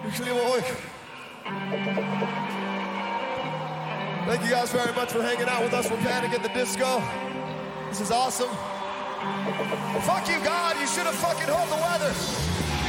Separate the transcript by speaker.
Speaker 1: Thank you guys very much for hanging out with us for Panic at the Disco. This is awesome. Fuck you, God. You should have fucking held the weather.